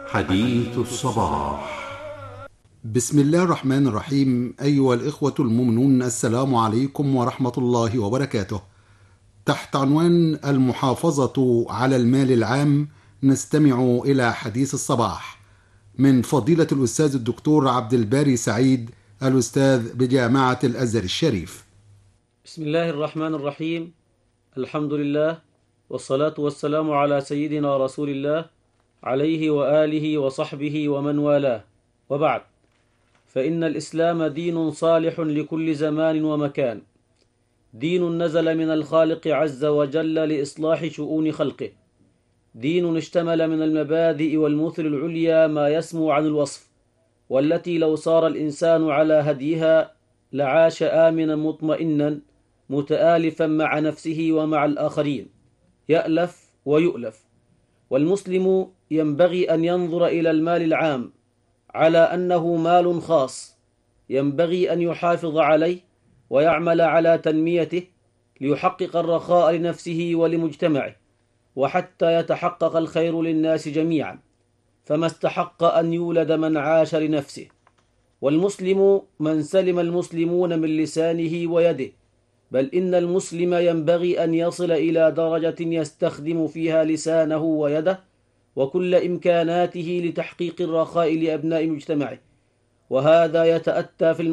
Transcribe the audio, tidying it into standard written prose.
حديث الصباح. بسم الله الرحمن الرحيم. أيها الإخوة المؤمنون، السلام عليكم ورحمة الله وبركاته. تحت عنوان المحافظة على المال العام نستمع إلى حديث الصباح من فضيلة الأستاذ الدكتور عبد الباري سعيد، الأستاذ بجامعة الأزهر الشريف. بسم الله الرحمن الرحيم. الحمد لله والصلاة والسلام على سيدنا رسول الله عليه وآله وصحبه ومن والاه، وبعد، فإن الإسلام دين صالح لكل زمان ومكان، دين نزل من الخالق عز وجل لإصلاح شؤون خلقه، دين اشتمل من المبادئ والمثل العليا ما يسمو عن الوصف، والتي لو صار الإنسان على هديها لعاش آمنا مطمئنا متآلفا مع نفسه ومع الآخرين، يألف ويؤلف. والمسلم ينبغي أن ينظر إلى المال العام على أنه مال خاص، ينبغي أن يحافظ عليه ويعمل على تنميته ليحقق الرخاء لنفسه ولمجتمعه، وحتى يتحقق الخير للناس جميعا، فما استحق أن يولد من عاش لنفسه. والمسلم من سلم المسلمون من لسانه ويده، بل إن المسلم ينبغي أن يصل إلى درجة يستخدم فيها لسانه ويده وكل إمكاناته لتحقيق الرخاء لأبناء مجتمعه، وهذا يتأتى في